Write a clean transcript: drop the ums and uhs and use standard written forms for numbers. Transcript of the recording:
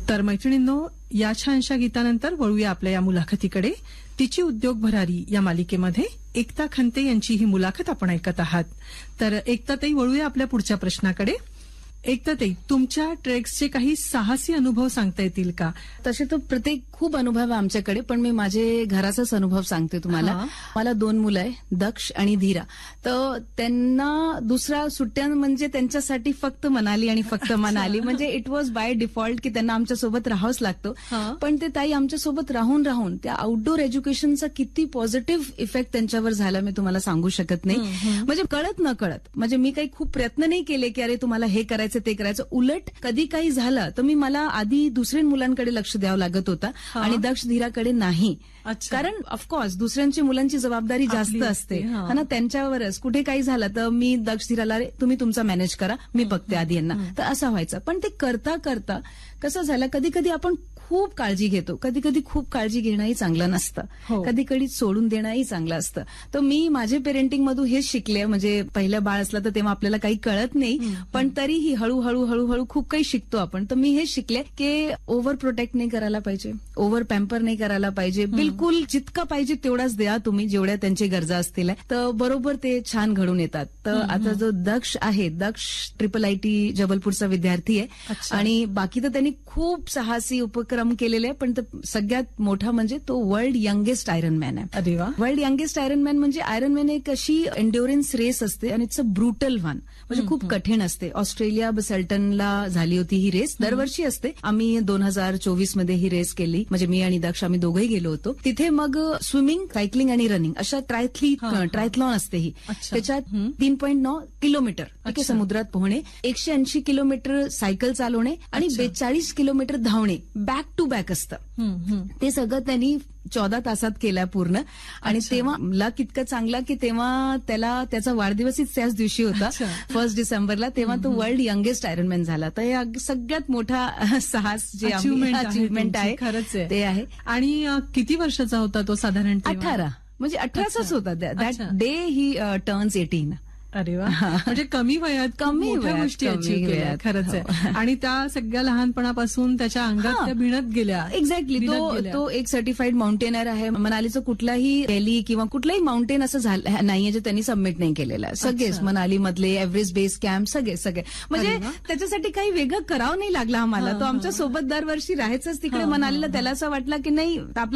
तर मैत्रिणींनो, या छानशा गीतानंतर वळूया आपल्या या मुलाखतीकडे. तिची उद्योग भरारी या मालिकेमध्ये एकता खंते यांची ही मुलाखत आपण ऐकत आहात. तर एकताताई, वळूया आपल्या पुढच्या प्रश्नाकडे. एकताताई, तुमच्या ट्रेक्सचे काही साहसी अनुभव सांगता येतील का? तसे तर प्रत्येक खूप अनुभव आहे आमच्याकडे, पण मी माझे घराचाच अनुभव सांगते तुम्हाला. मला 2 मुलं आहे, दक्ष आणि धीरा. तर त्यांना दुसऱ्या सुट्ट्या म्हणजे त्यांच्यासाठी फक्त मनाली आणि फक्त मनाली, म्हणजे इट वॉज बाय डिफॉल्ट की त्यांना आमच्यासोबत राहावंच लागतं. पण ते ताई आमच्यासोबत राहून राहून त्या आउटडोर एज्युकेशनचा किती पॉझिटिव्ह इफेक्ट त्यांच्यावर झाला मी तुम्हाला सांगू शकत नाही. म्हणजे कळत न कळत, म्हणजे मी काही खूप प्रयत्न नाही केले की अरे तुम्हाला हे करायचं ते करायचं. उलट कधी काही झालं तर मला आधी दुसऱ्या मुलांकडे लक्ष द्यावं लागत होतं आणि दक्ष धीराकडे नाही. कारण ऑफकोर्स दुसऱ्यांची मुलांची जबाबदारी जास्त असते ना, त्यांच्यावरच. कुठे काही झालं तर मी दक्ष धीराला तुम्ही तुमचा मॅनेज करा, मी बघते आधी यांना. तर असं व्हायचं. पण ते करता करता कसं झालं, कधी कधी आपण खूप काळजी घेतो, कधी कधी खूप काळजी घेणंही चांगलं नसतं, कधी कधी सोडून देणंही चांगलं असतं. तर मी माझे पेरेंटिंग मधून हेच शिकले. म्हणजे पहिलं बाळ असलं तर तेव्हा आपल्याला काही कळत नाही, पण तरीही हळूहळू हळूहळू खूप काही शिकतो आपण. तर मी हेच शिकले की ओव्हर प्रोटेक्ट नाही करायला पाहिजे, ओव्हर पॅम्पर नाही करायला पाहिजे. बिलकुल जितका पाहिजे तेवढाच द्या तुम्ही, जेवढ्या त्यांची गरजा असतील, तर बरोबर ते छान घडून येतात. तर आता जो दक्ष आहे, दक्ष IIIT जबलपूरचा विद्यार्थी आहे आणि बाकी तर त्यांनी खूप साहसी उपक्रम केलेले आहे. पण सगळ्यात मोठा म्हणजे तो वर्ल्ड यंगेस्ट आयरनमॅन आहे. अरे वा. वर्ल्ड यंगेस्ट आयरनमॅन म्हणजे आयरनमॅन एक अशी एन्ड्युरन्स रेस असते आणि इट्स अ ब्रुटल वन, म्हणजे खूप कठीण असते. ऑस्ट्रेलिया बसेल्टनला झाली होती ही रेस, दरवर्षी असते. आम्ही 2024 मध्ये ही रेस केली, म्हणजे मी आणि दक्ष आम्ही दोघंही गेलो होतो तिथे. मग स्विमिंग, सायकलिंग आणि रनिंग अशा ट्रायथलॉन असते ही. त्याच्यात 3.9 किलोमीटर समुद्रात पोहणे, 180 किलोमीटर सायकल चालवणे आणि 42 किलोमीटर धावणे बॅक टू बॅक असतं. ते सगळं त्यांनी 14 तासात केलं पूर्ण. आणि तेव्हा लक इतकं चांगला की तेव्हा त्याचा वाढदिवसच त्याच दिवशी होता, 1 डिसेंबरला. तेव्हा तो वर्ल्ड यंगेस्ट आयरनमॅन झाला. तर हे सगळ्यात मोठा साहस जे अचिव्हमेंट आहे खरंच ते आहे. आणि किती वर्षाचा होता तो साधारण? 18, म्हणजे 18चाच होता. That day he turns 18. अरे वा. म्हणजे कमी वयात मोठ्या गोष्टी अचीव्ह केल्या. खरंच आहे. आणि त्या सगळ्या लहानपणापासून त्याच्या अंगात त्या भिनत गेल्या. एक्झॅक्टली. तो एक सर्टिफाईड माउंटेनर आहे. मनालीचं कुठलाही रॅली किंवा कुठलाही माउंटेन असं झालं नाहीये जे त्यांनी सबमिट नाही केलेलं. सगळेच मनाली मधले एव्हरेस्ट बेस कॅम्प सगळे म्हणजे त्याच्यासाठी काही वेगळं करावं नाही लागलं आम्हाला. तो आमच्या सोबत दरवर्षी राहायचंच तिकडे मनालीला. त्याला असं वाटलं की नाही, आपला